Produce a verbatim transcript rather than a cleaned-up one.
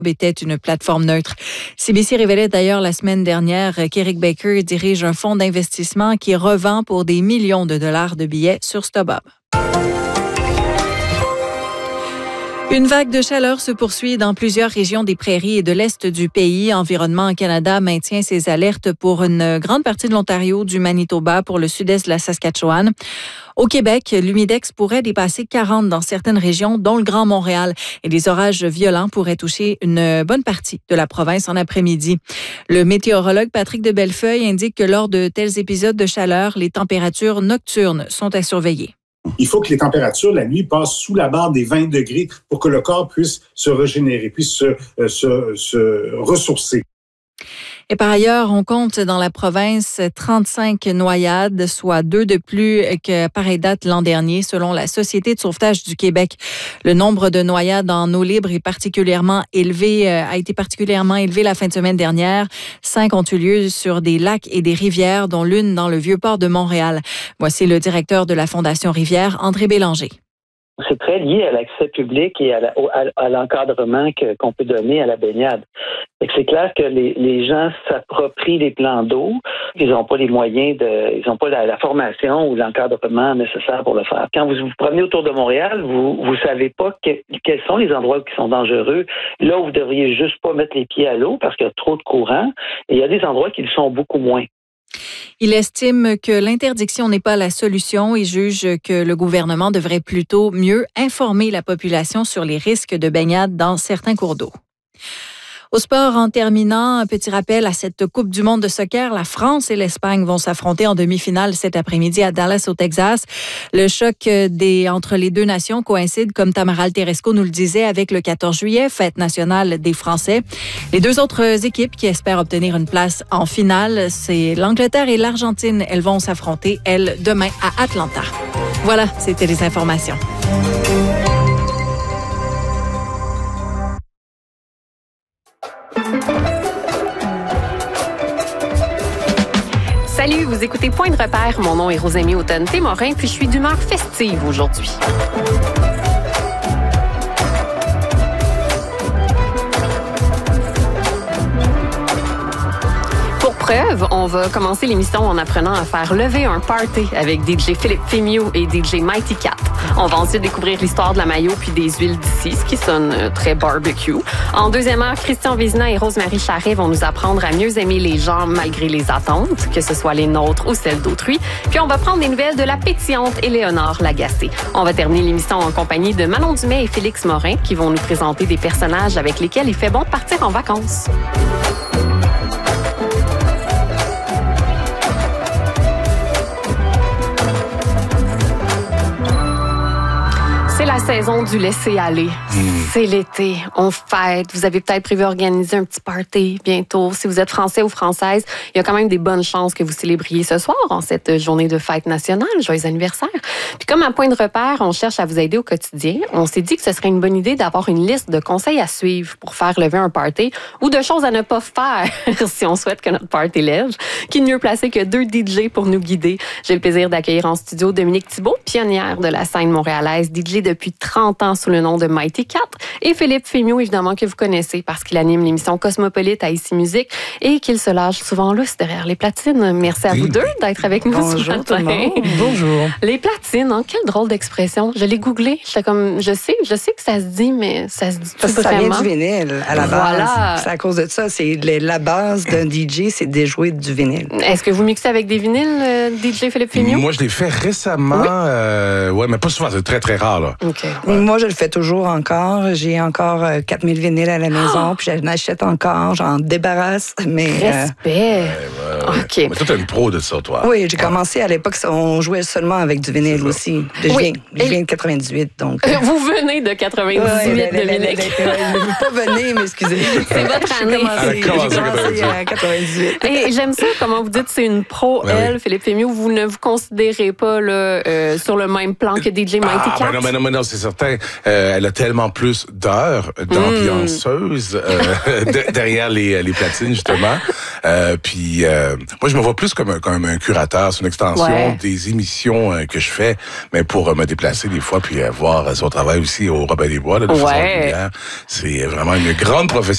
était une plateforme neutre. C B C révélait d'ailleurs la semaine dernière qu'Eric Baker dirige un fonds d'investissement qui revend pour des millions de dollars de billets sur StubHub. Une vague de chaleur se poursuit dans plusieurs régions des prairies et de l'est du pays. Environnement Canada maintient ses alertes pour une grande partie de l'Ontario, du Manitoba, pour le sud-est de la Saskatchewan. Au Québec, l'humidex pourrait dépasser quarante dans certaines régions, dont le Grand Montréal. Et des orages violents pourraient toucher une bonne partie de la province en après-midi. Le météorologue Patrick de Bellefeuille indique que lors de tels épisodes de chaleur, les températures nocturnes sont à surveiller. Il faut que les températures la nuit passent sous la barre des vingt degrés pour que le corps puisse se régénérer, puisse se, euh, se, se ressourcer. Et par ailleurs, on compte dans la province trente-cinq noyades, soit deux de plus que pareille date l'an dernier, selon la Société de sauvetage du Québec. Le nombre de noyades en eau libre est particulièrement élevé, a été particulièrement élevé la fin de semaine dernière. Cinq ont eu lieu sur des lacs et des rivières, dont l'une dans le Vieux-Port de Montréal. Voici le directeur de la Fondation Rivière, André Bélanger. C'est très lié à l'accès public et à, la, à, à l'encadrement que, qu'on peut donner à la baignade. C'est clair que les, les gens s'approprient les plans d'eau. Ils n'ont pas les moyens de, ils n'ont pas la, la formation ou l'encadrement nécessaire pour le faire. Quand vous vous promenez autour de Montréal, vous vous savez pas que, quels sont les endroits qui sont dangereux. Là où vous devriez juste pas mettre les pieds à l'eau parce qu'il y a trop de courant. Et il y a des endroits qui le sont beaucoup moins. Il estime que l'interdiction n'est pas la solution et juge que le gouvernement devrait plutôt mieux informer la population sur les risques de baignade dans certains cours d'eau. Au sport, en terminant, un petit rappel à cette Coupe du monde de soccer. La France et l'Espagne vont s'affronter en demi-finale cet après-midi à Dallas, au Texas. Le choc des, entre les deux nations coïncide, comme Tamaral Teresco nous le disait, avec le quatorze juillet, fête nationale des Français. Les deux autres équipes qui espèrent obtenir une place en finale, c'est l'Angleterre et l'Argentine. Elles vont s'affronter, elles, demain à Atlanta. Voilà, c'était les informations. Salut, vous écoutez Point de repère. Mon nom est Rosémie Automne-Témorin, puis je suis d'humeur festive aujourd'hui. Pour preuve, on va commencer l'émission en apprenant à faire lever un party avec D J Philippe Fémieux et D J Mighty Cat. On va ensuite découvrir l'histoire de la mayo puis des huiles d'ici, ce qui sonne très barbecue. En deuxième heure, Christian Vézina et Rose-Marie Charret vont nous apprendre à mieux aimer les gens malgré les attentes, que ce soit les nôtres ou celles d'autrui. Puis on va prendre des nouvelles de la pétillante Éléonore Lagacé. On va terminer l'émission en compagnie de Manon Dumais et Félix Morin qui vont nous présenter des personnages avec lesquels il fait bon de partir en vacances. C'est la saison du laisser-aller. Mmh. C'est l'été, on fête. Vous avez peut-être prévu organiser un petit party bientôt. Si vous êtes français ou française, il y a quand même des bonnes chances que vous célébriez ce soir en cette journée de fête nationale. Joyeux anniversaire. Puis comme à Point de repère, on cherche à vous aider au quotidien. On s'est dit que ce serait une bonne idée d'avoir une liste de conseils à suivre pour faire lever un party ou de choses à ne pas faire si on souhaite que notre party lève. Qui de mieux placé que deux D J pour nous guider? J'ai le plaisir d'accueillir en studio Dominique Thibault, pionnière de la scène montréalaise, D J de depuis trente ans sous le nom de Mighty Cat, et Philippe Fémieux, évidemment, que vous connaissez parce qu'il anime l'émission Cosmopolite à Ici Musique et qu'il se lâche souvent lousse derrière les platines. Merci à oui. vous deux d'être avec nous Bonjour, ce matin. Tout le monde. Bonjour. Les platines, hein, quelle drôle d'expression. Je l'ai googlé. J'étais comme, je sais, je sais que ça se dit, mais ça se dit tout ça vraiment. Ça vient du vinyle à la voilà. base. C'est à cause de ça. C'est la base d'un D J, c'est de jouer du vinyle. Est-ce que vous mixez avec des vinyles, euh, D J Philippe Fémieux? Moi, je l'ai fait récemment. Oui, euh, ouais, mais pas souvent. C'est très, très rare, là. Okay. Ouais. Moi, je le fais toujours encore. J'ai encore euh, quatre mille vinyles à la maison, oh! Puis j'en achète encore, j'en débarrasse. Mais, Respect. Euh, ouais, ouais, OK. Mais toi, t'es une pro de ça, toi. Oui, j'ai ouais. commencé à l'époque, on jouait seulement avec du vinyle aussi. Je oui. viens, je viens de quatre-vingt-dix-huit, donc... Euh, vous venez de quatre-vingt-dix-huit, ouais, Dominique. Je ne veux pas venir, mais excusez. C'est votre année. J'ai commencé, commencé à quatre-vingt-dix-huit. Et j'aime ça, comment vous dites, c'est une pro, ouais, elle, oui. Philippe Fémieux. Vous ne vous considérez pas là, euh, sur le même plan que D J Mighty Cat? Ah, ben non, ben non, ben non, c'est certain. Euh, elle a tellement plus d'heures d'ambianceuse mm. euh, de, derrière les, les platines, justement. Euh, puis, euh, moi, je me vois plus comme un, comme un curateur. C'est une extension ouais. des émissions euh, que je fais, mais pour euh, me déplacer des fois, puis euh, voir son travail aussi au Robin des Bois, là, de ouais. façon régulière. C'est vraiment une grande profession.